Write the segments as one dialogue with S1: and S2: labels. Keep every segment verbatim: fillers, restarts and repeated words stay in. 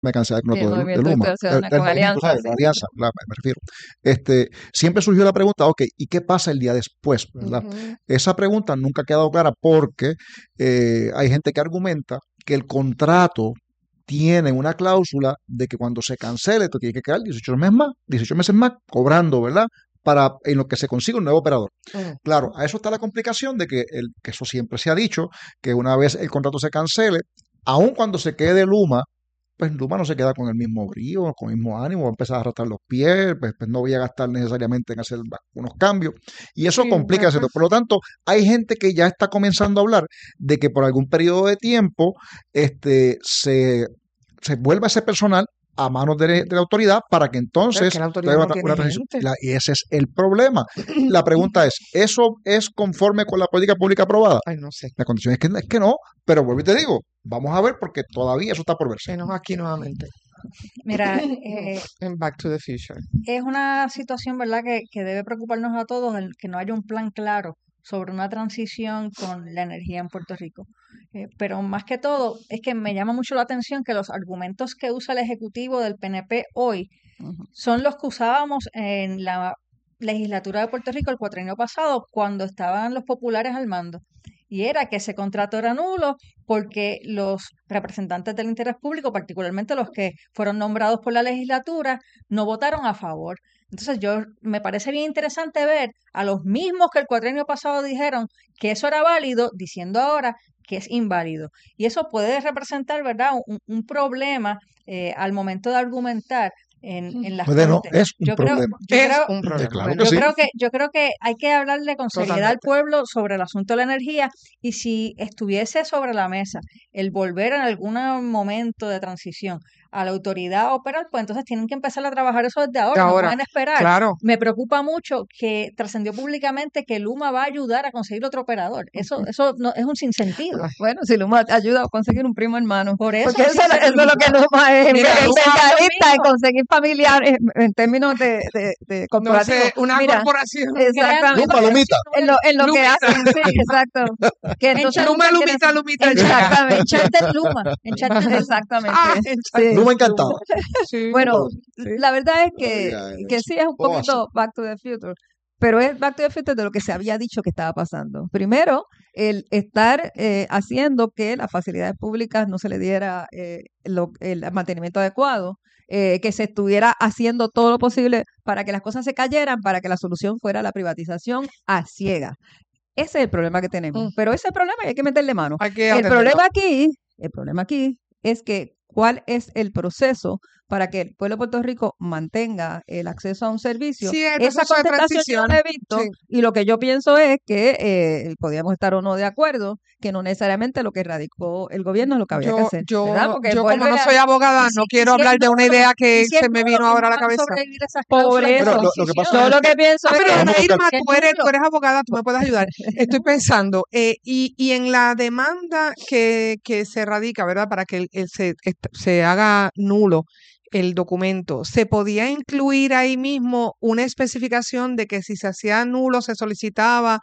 S1: me cansé de con
S2: Y el
S1: de, de
S2: movimiento
S1: Luma,
S2: Victoria
S1: el,
S2: Ciudadana
S1: el
S2: con
S1: movimiento,
S2: Alianza,
S1: ¿sabes?
S2: sí.
S1: La alianza, la- me, me refiero. Este, siempre surgió la pregunta, ok, ¿y qué pasa el día después, verdad?
S3: Ujú.
S1: Esa pregunta nunca ha quedado clara porque eh, hay gente que argumenta que el contrato tiene una cláusula de que cuando se cancele, esto tiene que quedar dieciocho meses más, dieciocho meses más cobrando, ¿verdad? Para en lo que se consiga un nuevo operador.
S3: Mm.
S1: Claro, a eso está la complicación de que, el, que eso siempre se ha dicho, que una vez el contrato se cancele, aun cuando se quede Luma, pues Luma no se queda con el mismo brío, con el mismo ánimo, va a empezar a arrastrar los pies, pues, pues no voy a gastar necesariamente en hacer unos cambios. Y eso
S3: Sí,
S1: complica
S3: ajá.
S1: esto. Por lo tanto, hay gente que ya está comenzando a hablar de que por algún periodo de tiempo este, se, se vuelva ese personal a manos de, de la autoridad para que
S3: Pero es
S1: entonces
S3: que la autoridad
S1: traiga
S3: no
S1: una,
S3: tiene
S1: una transición.
S3: gente.
S1: La- y ese es el problema. La pregunta es, ¿eso es conforme con la política pública aprobada?
S3: Ay, no sé.
S1: La condición es que, es que no, pero vuelvo y te digo, vamos a ver porque todavía eso está por verse.
S3: Venos aquí nuevamente.
S4: Mira, eh,
S3: En Back to the Future.
S4: es una situación, ¿verdad?, que, que debe preocuparnos a todos el que no haya un plan claro sobre una transición con la energía en Puerto Rico. Eh, pero más que todo, es que me llama mucho la atención que los argumentos que usa el Ejecutivo del P N P hoy
S2: Ujú.
S4: son los que usábamos en la legislatura de Puerto Rico el cuatrienio pasado, cuando estaban los populares al mando. Y era que ese contrato era nulo porque los representantes del interés público, particularmente los que fueron nombrados por la legislatura, no votaron a favor. Entonces, yo me parece bien interesante ver a los mismos que el cuatrienio pasado dijeron que eso era válido, diciendo ahora que es inválido. Y eso puede representar, ¿verdad?, un, un problema eh, al momento de argumentar en, en las
S1: Puede no,
S4: cortes.
S1: es un
S4: Yo creo,
S1: problema.
S4: yo
S3: Es
S4: creo,
S3: un
S1: Eh,
S3: problema.
S1: claro
S3: ¿verdad?
S1: que
S4: yo
S1: sí.
S4: creo que, yo creo que hay que hablarle con seriedad al
S3: Totalmente.
S4: pueblo sobre el asunto de la energía, y si estuviese sobre la mesa el volver en algún momento de transición a la autoridad a operar, pues entonces tienen que empezar a trabajar eso desde ahora, no
S3: Ahora,
S4: pueden esperar.
S3: claro.
S4: Me preocupa mucho que trascendió públicamente que Luma va a ayudar a conseguir otro operador. Eso, eso no es un sinsentido.
S3: Ay,
S2: Bueno, si Luma te ayuda a conseguir un primo hermano.
S4: Por eso
S2: Porque
S4: es
S2: eso, es lo- eso es lo que
S4: sinsentido.
S2: Luma es,
S3: Mira,
S2: es
S3: Luma-
S2: especialista en conseguir familiares en términos de, de, de
S3: no
S2: corporativos.
S3: sé, una
S2: Mira,
S3: corporación.
S2: exactamente.
S1: Luma, Lumita.
S2: En lo, en lo que
S3: Lumita.
S2: hacen, sí, exacto. Que entonces
S3: Luma,
S2: Luma quiere
S3: Lumita,
S2: ser-
S3: Lumita. llega.
S2: Exactamente.
S4: En Charter Luma. En Charter Luma.
S2: Exactamente.
S3: Ah, en
S2: Sí.
S1: Luma encantado.
S3: Sí.
S2: Bueno,
S3: Sí.
S2: la verdad es que,
S1: Ay,
S2: que
S1: eso.
S2: sí es un
S1: ¿Cómo va a
S2: poquito Back to the Future, pero es Back to the Future de lo que se había dicho que estaba pasando. Primero, el estar eh, haciendo que las facilidades públicas no se le diera eh, lo- el mantenimiento adecuado, eh, que se estuviera haciendo todo lo posible para que las cosas se cayeran, para que la solución fuera la privatización a ciega. Ese es el problema que tenemos.
S3: Mm.
S2: Pero ese problema hay que meterle mano.
S3: Hay que
S2: El
S3: atenderlo.
S2: problema aquí, el problema aquí es que cuál es el proceso para que el pueblo de Puerto Rico mantenga el acceso a un servicio.
S3: Sí, el
S2: Esa
S3: proceso de
S2: contestación yo no
S3: transición.
S2: la he visto,
S3: Sí.
S2: y lo que yo pienso es que eh, podíamos estar o no de acuerdo, que no necesariamente lo que radicó el gobierno es lo que había que
S3: Yo,
S2: hacer.
S3: yo,
S2: ¿verdad? Porque
S3: yo como
S2: vuelve
S3: no
S2: a-
S3: soy abogada,
S4: Y si-
S3: no
S4: y
S3: quiero
S4: si es
S3: hablar de una
S4: nulo,
S3: idea
S4: y
S3: que
S4: si es
S3: se me
S4: nulo,
S3: vino
S4: que
S3: ahora a
S4: no
S3: la
S4: van a
S3: cabeza.
S4: sobrevivir esas
S2: Por
S4: cláusulas de
S2: eso,
S1: Pero lo, lo que
S4: transición.
S1: pasa
S2: yo
S1: es,
S2: lo que pienso
S3: Ah,
S2: es
S3: pero
S2: que
S1: Déjame
S3: Irma,
S1: buscar-
S4: Es
S3: tú eres,
S4: nulo.
S3: tú eres abogada, tú me puedes ayudar. Estoy pensando, eh, y, y en la demanda que, que se radica, ¿verdad? Para que el- el se, est- se haga nulo el documento, ¿se podía incluir ahí mismo una especificación de que si se hacía nulo se solicitaba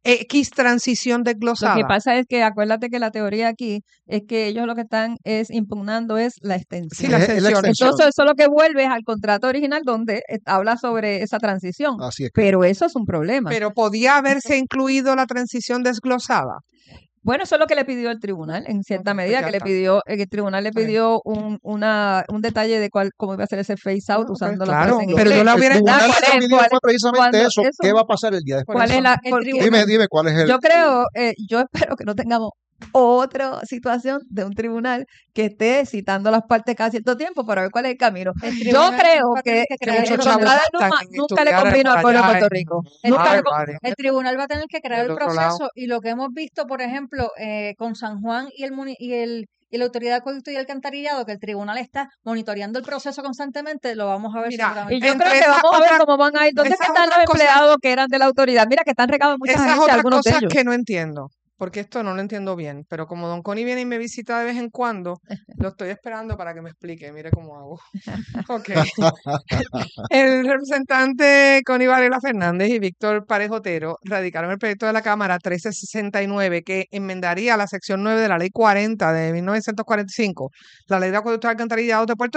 S3: X transición
S2: Lo que
S3: desglosada?
S2: pasa es que acuérdate que la teoría aquí es que ellos lo que están es impugnando es la
S3: Sí,
S2: extensión.
S3: la
S1: es, es la
S3: extensión.
S1: extensión.
S2: Entonces eso lo que vuelve es al contrato original donde eh, habla sobre esa transición.
S1: Así es que.
S2: Pero eso es un problema.
S3: Pero podía haberse incluido la transición desglosada.
S2: Bueno, eso es lo que le pidió el tribunal, en cierta
S3: Ok, pues
S2: medida,
S3: ya
S2: que le
S3: está.
S2: pidió, eh, que el tribunal le
S3: Está bien.
S2: pidió un, una, un detalle de cuál, cómo iba a ser ese phase
S3: Ah,
S2: out
S3: ok,
S2: usando la
S3: claro,
S2: frase en
S1: Lo
S3: pero
S1: que
S3: yo
S2: inglés.
S3: la
S1: el
S3: hubiera...
S1: tribunal
S2: ¿Cuál
S1: lo que
S2: es?
S1: pidió
S2: ¿Cuál-
S1: fue precisamente
S2: cuando
S1: eso.
S2: eso-
S1: ¿Qué va a pasar el día después?
S3: Por
S2: ¿Cuál
S3: eso.
S2: es la?
S4: El
S2: Porque
S4: tribunal-
S1: Dime, dime cuál es el.
S2: yo creo, eh, yo espero que no tengamos otra situación de un tribunal que esté citando las partes cada cierto tiempo para ver cuál es el camino.
S4: El
S2: Yo
S4: tribunal
S2: creo
S4: va a tener
S2: que,
S4: que
S2: que
S4: crear
S3: muchos
S4: el
S3: chavos
S2: entrada
S4: proceso.
S2: de Luma
S3: gastan en
S2: nunca le
S3: estudiar
S2: convino al pueblo de
S3: allá
S2: Puerto
S3: en-
S2: Rico.
S3: en
S2: Nunca le
S3: Harvard,
S2: convino.
S3: en-
S4: El tribunal va a tener que crear
S3: del
S4: el
S3: otro lado.
S4: proceso, y lo que hemos visto, por ejemplo, eh, con San Juan y el, muni- y el y la Autoridad de Acueducto y Alcantarillado, que el tribunal está monitoreando el proceso constantemente, lo vamos a ver
S3: Mira,
S4: seguramente.
S2: Y yo
S3: Entre
S2: creo que
S3: esas
S2: vamos a ver
S3: otras-
S2: cómo van a ir. ¿Dónde es que
S3: esas
S2: están los
S3: otras cosas-
S2: empleados que eran de la autoridad? Mira que están regados en muchas
S3: Esas
S2: agencias,
S3: otras
S2: algunos de
S3: cosas
S2: ellos.
S3: que no entiendo. porque esto no lo entiendo bien, pero como don Connie viene y me visita de vez en cuando, lo estoy esperando para que me explique, mire cómo hago. Ok. El representante Connie Varela Fernández y Víctor Parejotero radicaron el proyecto de la Cámara trece sesenta y nueve que enmendaría la sección nueve de la Ley cuarenta de mil novecientos cuarenta y cinco, la Ley de Acueductos y Alcantarillados de Puerto